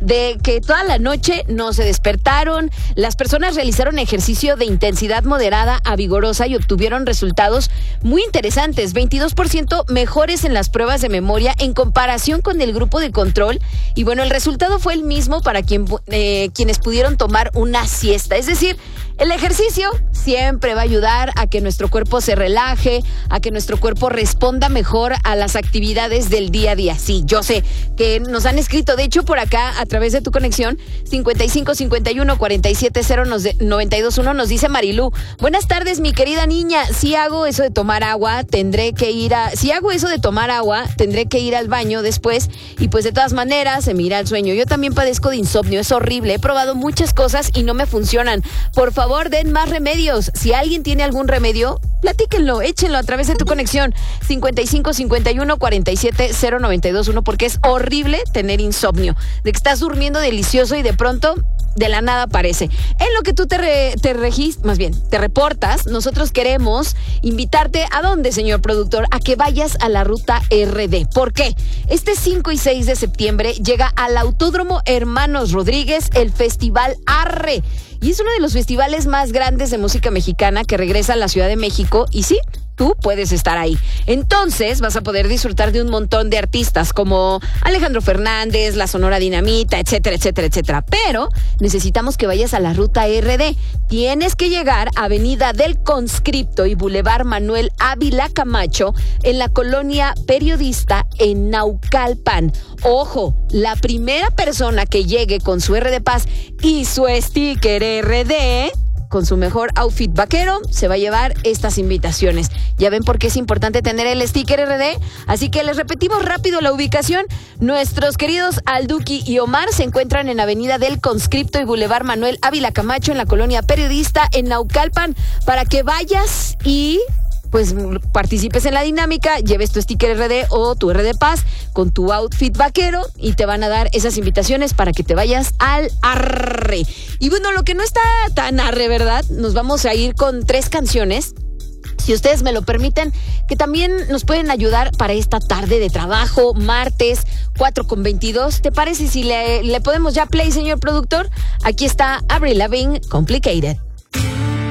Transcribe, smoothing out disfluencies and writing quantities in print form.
de que toda la noche no se despertaron. Las personas realizaron ejercicio de intensidad moderada a vigorosa y obtuvieron resultados muy interesantes, 22% mejores en las pruebas de memoria en comparación con el grupo de control. Y bueno, el resultado fue el mismo para quienes pudieron tomar una siesta. Es decir, el ejercicio siempre va a ayudar a que nuestro cuerpo se relaje, a que nuestro cuerpo responda mejor a las actividades del día a día. Sí, yo sé que nos han escrito, de hecho, por acá, a través de tu conexión, 5551-470-921, nos dice Marilú: buenas tardes, mi querida niña. Si hago eso de tomar agua, tendré que ir al baño después, y pues de todas maneras se me irá el sueño. Yo también padezco de insomnio, es horrible. He probado muchas cosas y no me funcionan. Por favor, den más remedios. Si alguien tiene algún remedio, platíquenlo, échenlo a través de tu conexión 5551-470-921, porque es horrible tener insomnio, de que estás durmiendo delicioso y de pronto de la nada aparece. En lo que tú te reportas, nosotros queremos invitarte, ¿a dónde, señor productor? A que vayas a la Ruta RD. ¿Por qué? Este 5 y 6 de septiembre llega al Autódromo Hermanos Rodríguez el Festival Arre. Y es uno de los festivales más grandes de música mexicana que regresa a la Ciudad de México. Y sí, tú puedes estar ahí. Entonces vas a poder disfrutar de un montón de artistas como Alejandro Fernández, la Sonora Dinamita, etcétera, etcétera, etcétera. Pero necesitamos que vayas a la Ruta RD. Tienes que llegar a Avenida del Conscripto y Boulevard Manuel Ávila Camacho en la colonia Periodista en Naucalpan. Ojo, la primera persona que llegue con su R de Paz y su sticker RD, con su mejor outfit vaquero, se va a llevar estas invitaciones. Ya ven por qué es importante tener el sticker RD. Así que les repetimos rápido la ubicación. Nuestros queridos Alduki y Omar se encuentran en Avenida del Conscripto y Boulevard Manuel Ávila Camacho en la colonia Periodista en Naucalpan, para que vayas y pues participes en la dinámica, lleves tu sticker RD o tu RD Paz con tu outfit vaquero y te van a dar esas invitaciones para que te vayas al arre. Y bueno, lo que no está tan arre, ¿verdad? Nos vamos a ir con 3 canciones, si ustedes me lo permiten, que también nos pueden ayudar para esta tarde de trabajo, martes 4:22. ¿Te parece si le podemos ya play, señor productor? Aquí está Avril Lavigne, Complicated.